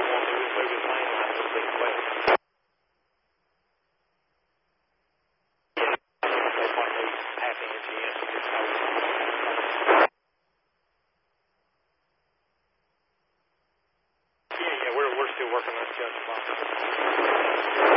want to, we'll move his main line a little bit west. That's like a half inch in. Yeah, we're still working on the judge box.